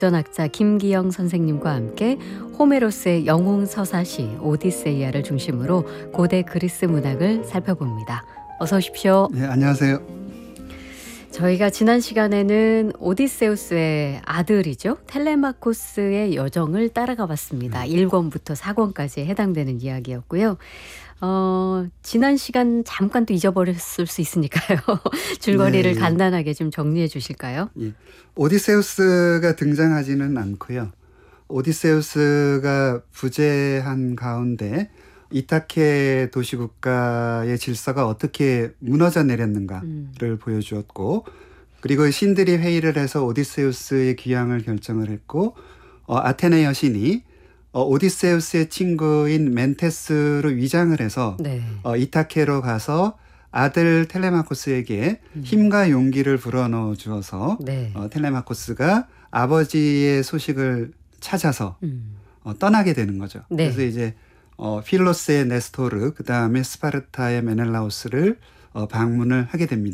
국전학자 김기영 선생님과 함께 호메로스의 영웅 서사시 오디세이아를 중심으로 고대 그리스 문학을 살펴봅니다. 어서 오십시오. 네, 안녕하세요. 저희가 지난 시간에는 오디세우스의 아들이죠. 텔레마코스의 여정을 따라가 봤습니다. 1권부터 4권까지 해당되는 이야기였고요. 지난 시간 잠깐 또 잊어버렸을 수 있으니까요. 줄거리를 네. 간단하게 좀 정리해 주실까요? 예. 오디세우스가 등장하지는 않고요. 오디세우스가 부재한 가운데 이타케 도시국가의 질서가 어떻게 무너져 내렸는가를 보여주었고, 그리고 신들이 회의를 해서 오디세우스의 귀향을 결정을 했고, 아테네 여신이 오디세우스의 친구인 멘테스로 위장을 해서 네. 이타케로 가서 아들 텔레마코스에게 힘과 용기를 불어넣어 주어서 네. 텔레마코스가 아버지의 소식을 찾아서 떠나게 되는 거죠. 네. 그래서 이제 필로스의 네스토르, 그 다음에 스파르타의 메넬라우스를 방문을 하게 됩니다.